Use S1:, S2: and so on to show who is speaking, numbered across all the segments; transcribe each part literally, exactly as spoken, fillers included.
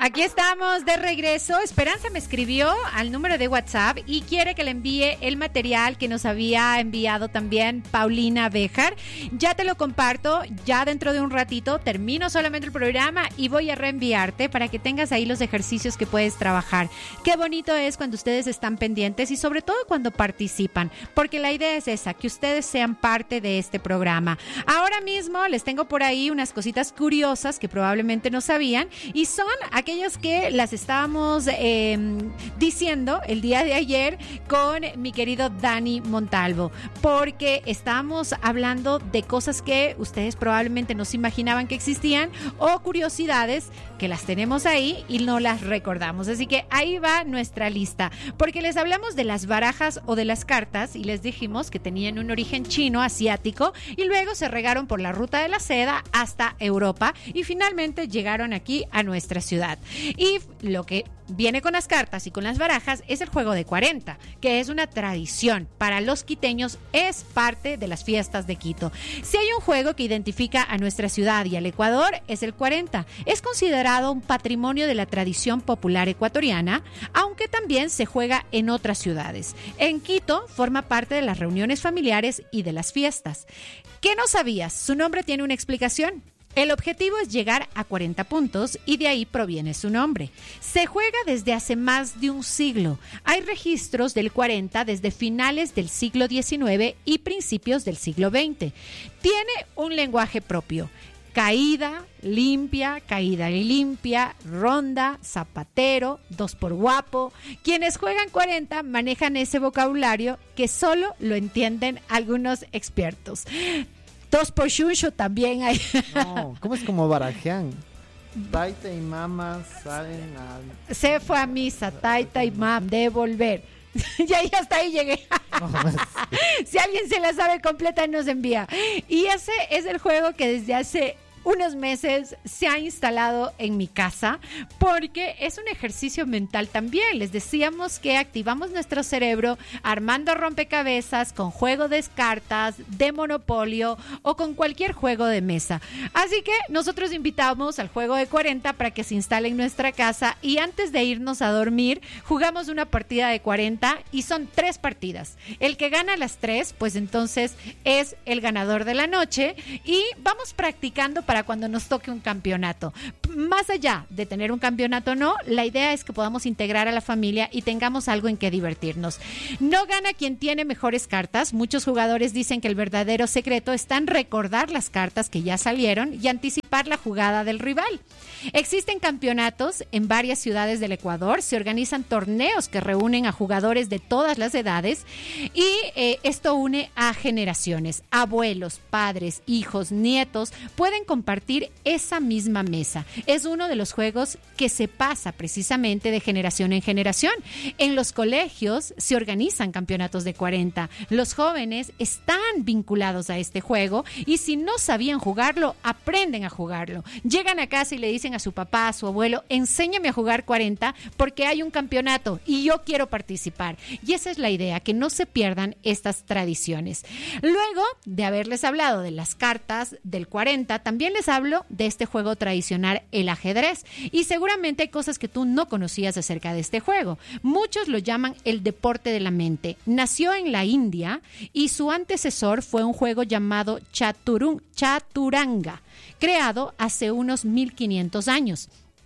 S1: Aquí estamos de regreso. Esperanza me escribió al número de WhatsApp y quiere que le envíe el material que nos había enviado también Paulina Béjar. Ya te lo comparto, ya dentro de un ratito termino solamente el programa y voy a reenviarte para que tengas ahí los ejercicios que puedes trabajar. Qué bonito es cuando ustedes están pendientes y sobre todo cuando participan, porque la idea es esa, que ustedes sean parte de este programa. Ahora mismo les tengo por ahí unas cositas curiosas que probablemente no sabían y son aquellas que las estábamos eh, diciendo el día de ayer con mi querido Dani Montalvo, porque estábamos hablando de cosas que ustedes probablemente no se imaginaban que existían o curiosidades que las tenemos ahí y no las recordamos. Así que ahí va nuestra lista, porque les hablamos de las barajas o de las cartas y les dijimos que tenían un origen chino, asiático, y luego se regaron por la ruta de la seda hasta Europa y finalmente llegaron aquí a nuestra ciudad. Y lo que viene con las cartas y con las barajas es el juego de cuarenta, que es una tradición para los quiteños, es parte de las fiestas de Quito. Si hay un juego que identifica a nuestra ciudad y al Ecuador, es el cuarenta. Es considerado un patrimonio de la tradición popular ecuatoriana, aunque también se juega en otras ciudades. En Quito forma parte de las reuniones familiares y de las fiestas. ¿Qué no sabías? Su nombre tiene una explicación. El objetivo es llegar a cuarenta puntos y de ahí proviene su nombre. Se juega desde hace más de un siglo. Hay registros del cuarenta desde finales del siglo diecinueve y principios del siglo veinte. Tiene un lenguaje propio. Caída, limpia, caída y limpia, ronda, zapatero, dos por guapo. Quienes juegan cuarenta manejan ese vocabulario que solo lo entienden algunos expertos. Dos por chuncho también hay.
S2: No, ¿cómo es como barajean? Taita y mamá salen a...
S1: Se fue a misa, taita y mam, de volver. Ya, ya hasta ahí llegué. No, no. Si alguien se la sabe completa, nos envía. Y ese es el juego que desde hace unos meses se ha instalado en mi casa porque es un ejercicio mental también. Les decíamos que activamos nuestro cerebro armando rompecabezas con juego de cartas, de monopolio o con cualquier juego de mesa. Así que nosotros invitamos al juego de cuarenta para que se instale en nuestra casa y antes de irnos a dormir jugamos una partida de cuarenta y son tres partidas. El que gana las tres, pues entonces es el ganador de la noche y vamos practicando para cuando nos toque un campeonato. Más allá de tener un campeonato o no, la idea es que podamos integrar a la familia y tengamos algo en que divertirnos. No gana quien tiene mejores cartas. Muchos jugadores dicen que el verdadero secreto está en recordar las cartas que ya salieron y anticipar la jugada del rival. Existen campeonatos en varias ciudades del Ecuador, se organizan torneos que reúnen a jugadores de todas las edades y eh, esto une a generaciones. Abuelos, padres, hijos, nietos pueden compartir esa misma mesa. Es uno de los juegos que se pasa precisamente de generación en generación. En los colegios se organizan campeonatos de cuarenta. Los jóvenes están vinculados a este juego y si no sabían jugarlo, aprenden a jugarlo. Llegan a casa y le dicen a su papá, a su abuelo, enséñame a jugar cuarenta porque hay un campeonato y yo quiero participar. Y esa es la idea, que no se pierdan estas tradiciones. Luego de haberles hablado de las cartas del cuarenta, también les hablo de este juego tradicional, el ajedrez. Y seguramente hay cosas que tú no conocías acerca de este juego. Muchos lo llaman el deporte de la mente. Nació en la India y su antecesor fue un juego llamado chaturung, chaturanga, creado hace unos mil quinientos años.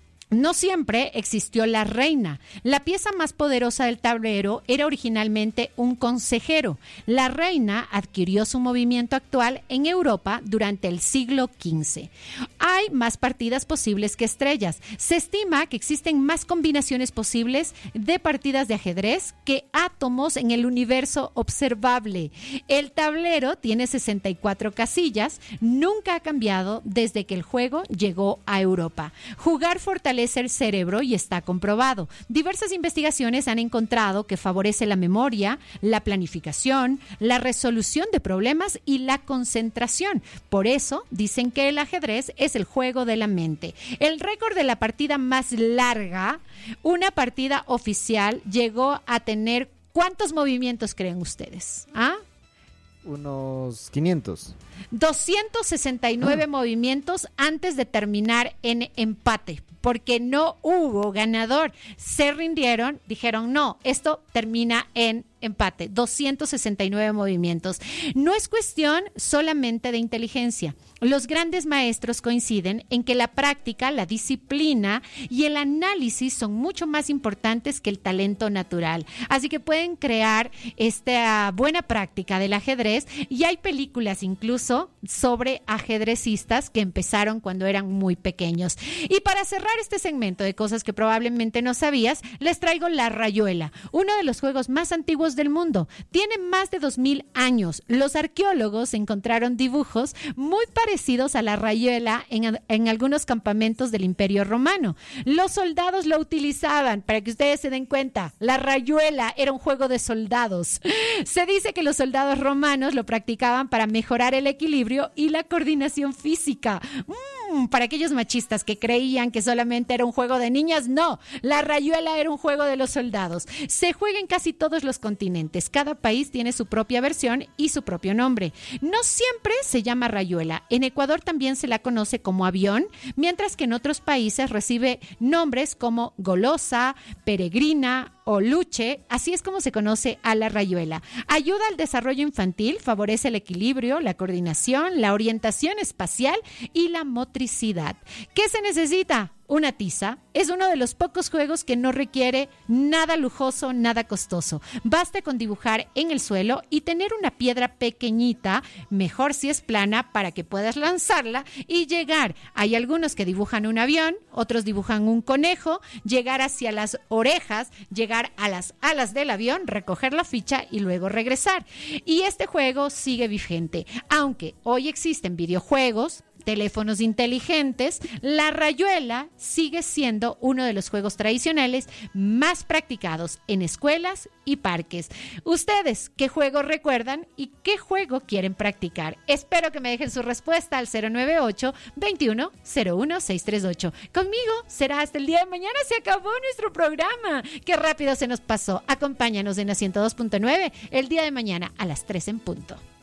S1: No siempre existió la reina. La pieza más poderosa del tablero era originalmente un consejero. La reina adquirió su movimiento actual en Europa durante el siglo quince. Hay más partidas posibles que estrellas. Se estima que existen más combinaciones posibles de partidas de ajedrez que átomos en el universo observable. El tablero tiene sesenta y cuatro casillas. Nunca ha cambiado desde que el juego llegó a Europa. Jugar fortalece el cerebro y está comprobado. Diversas investigaciones han encontrado que favorece la memoria, la planificación, la resolución de problemas y la concentración. Por eso dicen que el ajedrez es el juego de la mente. El récord de la partida más larga, una partida oficial, llegó a tener ¿cuántos movimientos creen ustedes? ¿Ah?
S2: Unos quinientos.
S1: doscientos sesenta y nueve ah. movimientos antes de terminar en empate, porque no hubo ganador. Se rindieron, dijeron, no, esto termina en empate. doscientos sesenta y nueve movimientos. No es cuestión solamente de inteligencia. Los grandes maestros coinciden en que la práctica, la disciplina y el análisis son mucho más importantes que el talento natural. Así que pueden crear esta buena práctica del ajedrez, y hay películas incluso sobre ajedrecistas que empezaron cuando eran muy pequeños. Y para cerrar este segmento de cosas que probablemente no sabías, les traigo la rayuela, uno de los juegos más antiguos del mundo. Tiene más de dos mil años. Los arqueólogos encontraron dibujos muy parecidos a la rayuela en, en algunos campamentos del Imperio Romano. Los soldados lo utilizaban, para que ustedes se den cuenta. La rayuela era un juego de soldados. Se dice que los soldados romanos lo practicaban para mejorar el equilibrio y la coordinación física. Mm, para aquellos machistas que creían que solamente era un juego de niñas, no. La rayuela era un juego de los soldados. Se juega en casi todos los continentes. Cada país tiene su propia versión y su propio nombre. No siempre se llama rayuela. En Ecuador también se la conoce como avión, mientras que en otros países recibe nombres como golosa, peregrina o luche. Así es como se conoce a la rayuela. Ayuda al desarrollo infantil, favorece el equilibrio, la coordinación, la orientación espacial y la motricidad. ¿Qué se necesita? Una tiza. Es uno de los pocos juegos que no requiere nada lujoso, nada costoso. Basta con dibujar en el suelo y tener una piedra pequeñita, mejor si es plana, para que puedas lanzarla y llegar. Hay algunos que dibujan un avión, otros dibujan un conejo, llegar hacia las orejas, llegar a las alas del avión, recoger la ficha y luego regresar. Y este juego sigue vigente. Aunque hoy existen videojuegos, teléfonos inteligentes, la rayuela sigue siendo uno de los juegos tradicionales más practicados en escuelas y parques. ¿Ustedes qué juego recuerdan y qué juego quieren practicar? Espero que me dejen su respuesta al cero nueve ocho, veintiuno, cero uno, seiscientos treinta y ocho. Conmigo será hasta el día de mañana. Se acabó nuestro programa. Qué rápido se nos pasó. Acompáñanos en la ciento dos punto nueve el día de mañana a las tres en punto.